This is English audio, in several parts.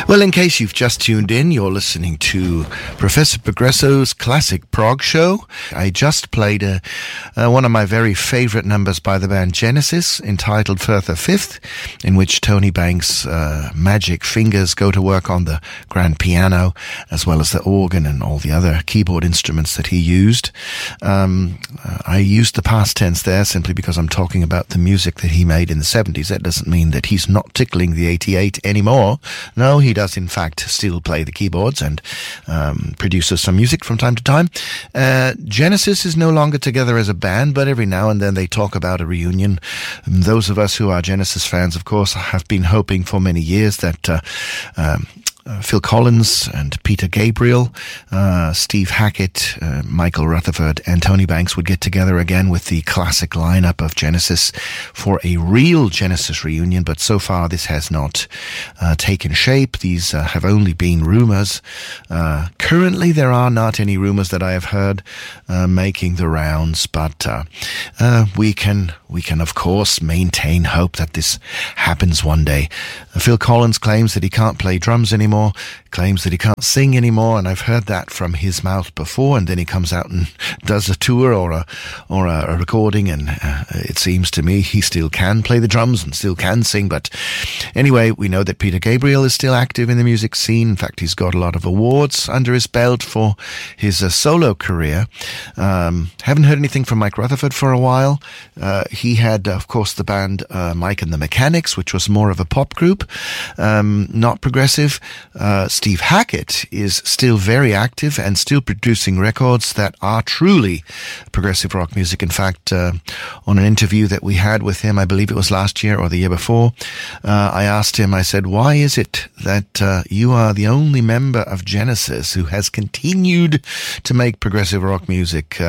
Well, in case you've just tuned in, you're listening to Professor Progresso's Classic Prog Show. I just played one of my very favourite numbers by the band Genesis, entitled Further Fifth, in which Tony Banks' magic fingers go to work on the grand piano, as well as the organ and all the other keyboard instruments that he used. I used the past tense there simply because I'm talking about the music that he made in the 70s. That doesn't mean that he's not tickling the 88 anymore. No, he does in fact still play the keyboards and produces some music from time to time. Genesis is no longer together as a band, but every now and then they talk about a reunion. Those of us who are Genesis fans, of course, have been hoping for many years that Phil Collins and Peter Gabriel, Steve Hackett, Michael Rutherford and Tony Banks would get together again with the classic lineup of Genesis for a real Genesis reunion, but so far this has not taken shape. These have only been rumors. Currently there are not any rumors that I have heard making the rounds, but we can of course maintain hope that this happens one day. Phil Collins claims that he can't play drums anymore, claims that he can't sing anymore, and I've heard that from his mouth before, and then he comes out and does a tour or a recording, and it seems to me he still can play the drums and still can sing. But anyway, we know that Peter Gabriel is still active in the music scene. In fact, he's got a lot of awards under his belt for his solo career. Haven't heard anything from Mike Rutherford for a while. He had, of course, the band Mike and the Mechanics, which was more of a pop group, not progressive. Steve Hackett is still very active and still producing records that are truly progressive rock music. In fact, on an interview that we had with him, I believe it was last year or the year before, I asked him, I said, why is it that you are the only member of Genesis who has continued to make progressive rock music?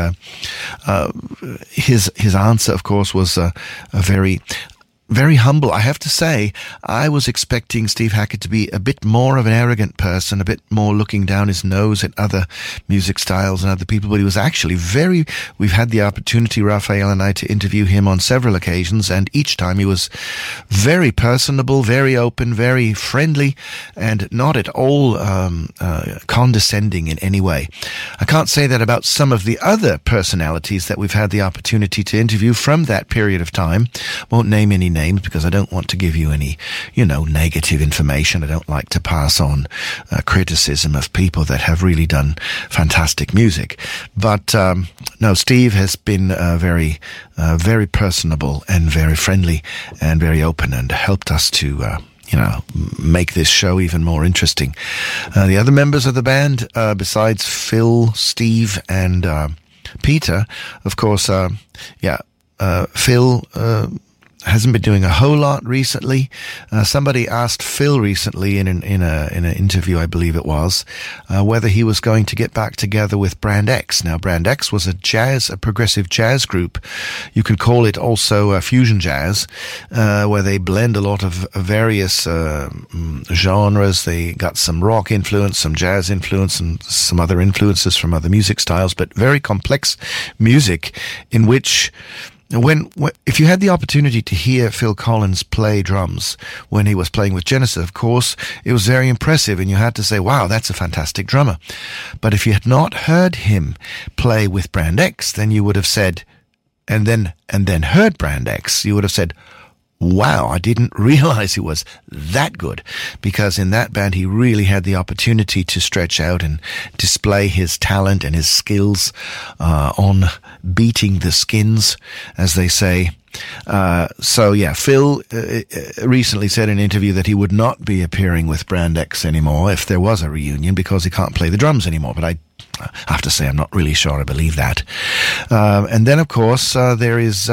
His answer, of course, was a very humble. I have to say, I was expecting Steve Hackett to be a bit more of an arrogant person, a bit more looking down his nose at other music styles and other people, but he was actually we've had the opportunity, Raphael and I, to interview him on several occasions, and each time he was very personable, very open, very friendly, and not at all condescending in any way. I can't say that about some of the other personalities that we've had the opportunity to interview from that period of time. Won't name any names because I don't want to give you any, negative information. I don't like to pass on criticism of people that have really done fantastic music. But no, Steve has been very personable and very friendly and very open, and helped us to make this show even more interesting. The other members of the band, besides Phil, Steve, and Peter, of course, Phil hasn't been doing a whole lot recently. Somebody asked Phil recently in an interview, I believe it was, whether he was going to get back together with Brand X. Now, Brand X was a progressive jazz group. You could call it also fusion jazz, where they blend a lot of various genres. They got some rock influence, some jazz influence, and some other influences from other music styles, but very complex music in which if you had the opportunity to hear Phil Collins play drums when he was playing with Genesis, of course, it was very impressive, and you had to say, wow, that's a fantastic drummer. But if you had not heard him play with Brand X, then you would have said, and then heard Brand X, you would have said, wow, I didn't realize he was that good, because in that band he really had the opportunity to stretch out and display his talent and his skills on beating the skins, as they say. Phil recently said in an interview that he would not be appearing with Brand X anymore if there was a reunion, because he can't play the drums anymore. But I have to say I'm not really sure I believe that. And then, of course, there is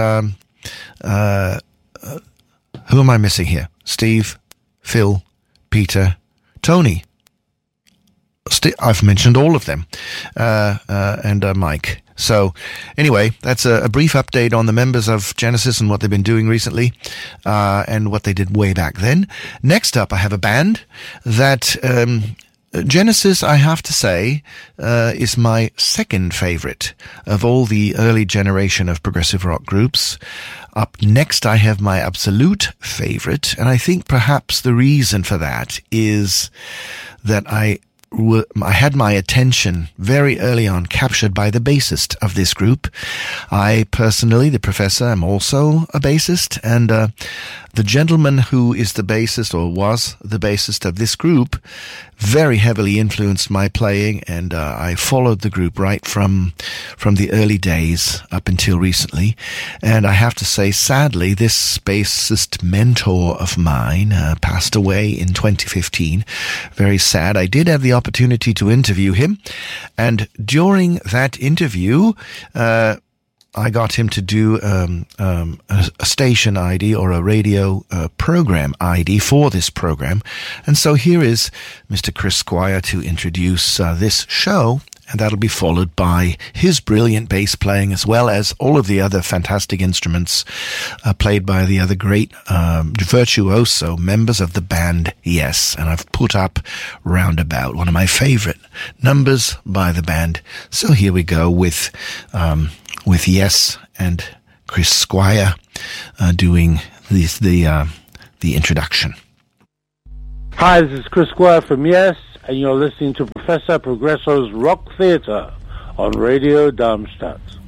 who am I missing here? Steve, Phil, Peter, Tony. I've mentioned all of them, and Mike. So anyway, that's a brief update on the members of Genesis and what they've been doing recently, and what they did way back then. Next up, I have a band that Genesis, I have to say, is my second favorite of all the early generation of progressive rock groups. Up next, I have my absolute favorite, and I think perhaps the reason for that is that I had my attention very early on captured by the bassist of this group. I personally, the professor, am also a bassist, and the gentleman who is the bassist, or was the bassist of this group, very heavily influenced my playing, and I followed the group right from the early days up until recently. And I have to say, sadly, this bassist mentor of mine passed away in 2015. Very sad. I did have the opportunity to interview him, and during that interview, I got him to do a station ID or a radio program ID for this program. And so here is Mr. Chris Squire to introduce this show, and that'll be followed by his brilliant bass playing, as well as all of the other fantastic instruments played by the other great virtuoso members of the band Yes. And I've put up Roundabout, one of my favorite numbers by the band. So here we go with Yes and Chris Squire doing the introduction. Hi, this is Chris Squire from Yes, and you're listening to Professor Progresso's Rock Theatre on Radio Darmstadt.